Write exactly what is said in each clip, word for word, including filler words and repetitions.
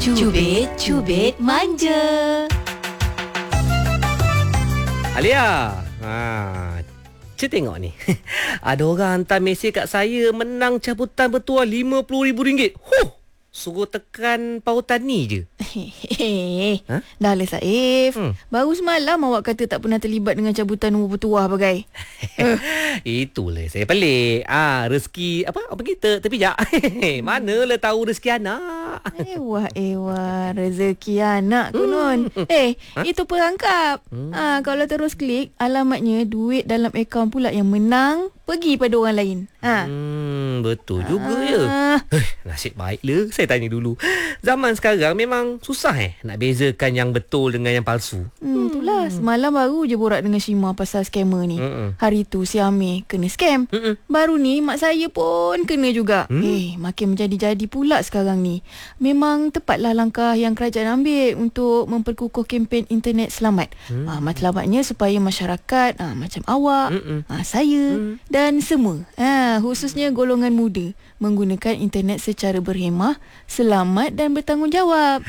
Cubit, cubit manja. Alia, ha, cik tengok ni. Ada orang hantar mesej kat saya menang cabutan bertuah lima puluh ribu ringgit. Huh! Suruh tekan pautan ni je. Hehehe. Ha? Dah lah Saif. Hmm. Baru semalam awak kata tak pernah terlibat dengan cabutan nombor bertuah bagai. uh. Itulah saya pelik. Ah, rezeki apa apa kita terpijak. Manalah tahu rezeki anak. Ewah, ewah. Rezeki anak konon. Hmm. Eh, ha? Itu perangkap. Hmm. Ha, kalau terus klik, alamatnya duit dalam akaun pula yang menang pergi pada orang lain. Ha. Hmm, betul juga ha. ya. Eh, nasib baiklah saya tanya dulu. Zaman sekarang memang susah eh nak bezakan yang betul dengan yang palsu. Hmm, itulah. Semalam baru je borak dengan Shima pasal scammer ni. Mm-mm. Hari tu si Amir kena scam. Mm-mm. Baru ni mak saya pun kena juga. Mm. Eh, makin menjadi-jadi pula sekarang ni. Memang tepatlah langkah yang kerajaan ambil untuk memperkukuh kempen internet selamat. Mm. Ha, matlamatnya supaya masyarakat ha, macam awak, ha, saya mm. dan semua, ha, khususnya golongan muda, menggunakan internet secara berhemah, selamat dan bertanggungjawab.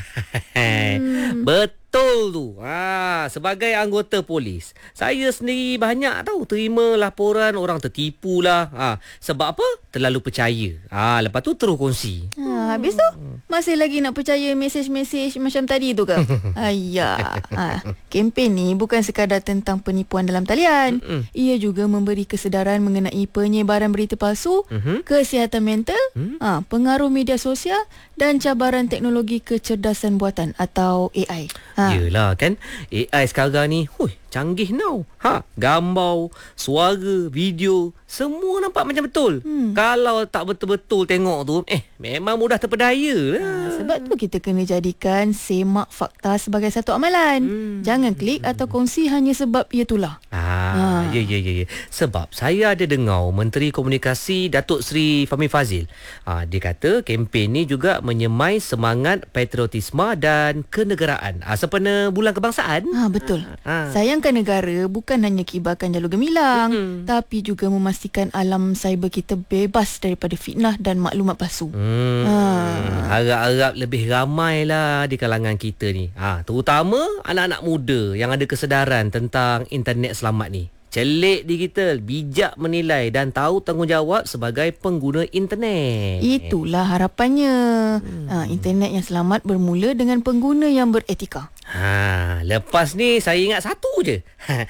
hmm. Betul tu. Ha, sebagai anggota polis, saya sendiri banyak tahu terima laporan orang tertipu lah. Ha, sebab apa? Terlalu percaya. Ha, lepas tu terus kongsi. Ha, habis tu masih lagi nak percaya mesej-mesej macam tadi tu ke? Ayah. Ha, kempen ni bukan sekadar tentang penipuan dalam talian. Mm-mm. Ia juga memberi kesedaran mengenai penyebaran berita palsu, mm-hmm. kesihatan mental, mm. ha, pengaruh media sosial dan cabaran teknologi kecerdasan buatan atau A I. Ha. Yelah kan, A I sekarang ni hui, canggih now. Ha, gambar, suara, video, semua nampak macam betul. Hmm. Kalau tak betul-betul tengok tu, eh memang mudah terpedaya lah. Ha, sebab tu kita kena jadikan semak fakta sebagai satu amalan. Hmm. Jangan klik atau kongsi hanya sebab ia itulah. Ah, ha. ya, ya, ya, ya. Sebab saya ada dengar Menteri Komunikasi Datuk Seri Fahmi Fadzil. Ha, dia kata kempen ni juga menyemai semangat patriotisme dan kenegaraan. Ha, sempena bulan kebangsaan. Ha, betul. Ha. Sayangkan negara bukan hanya kibarkan jalur gemilang, hmm. tapi juga memastikan alam cyber kita bebas daripada fitnah dan maklumat palsu. Hmm. Ha. Harap-harap lebih ramai lah di kalangan kita ni. Ha, terutama anak-anak muda yang ada kesedaran tentang internet selamat ni. Celik digital, bijak menilai dan tahu tanggungjawab sebagai pengguna internet. Itulah harapannya. Hmm. Ha, internet yang selamat bermula dengan pengguna yang beretika. Ha, lepas ni saya ingat satu je.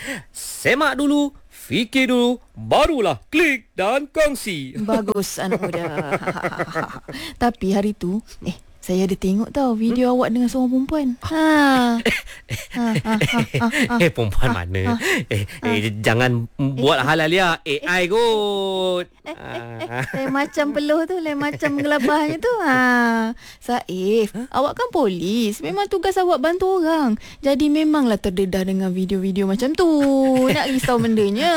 Semak dulu, fikir dulu, barulah klik dan kongsi. Bagus anak muda. Tapi hari tu, eh saya ada tengok tau video hmm? awak dengan seorang perempuan. Ha. ha, ha, ha, ha eh perempuan ha, mana? Ha, eh, ha. eh jangan eh, buat halal ya. A I kot. Eh, eh, eh, lain macam peluh tu, lain macam gelabahnya tu. Ha. Saif, ha? Awak kan polis. Memang tugas awak bantu orang. Jadi memanglah terdedah dengan video-video macam tu. Nak risau bendanya.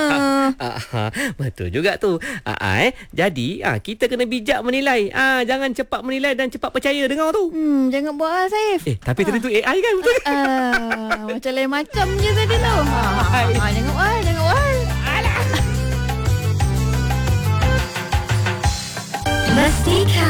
Betul juga tu. Ah, eh. Jadi ah, kita kena bijak menilai. Ah, jangan cepat menilai dan cepat percaya dengan tu. Hmm, jangan buat hal Saif. Eh, tapi ha. tadi tu A I kan betul? Ah, uh, macam lain macam je tadi tu. Ha, ha, ha, jangan buat, jangan buat. Alah. Mestikan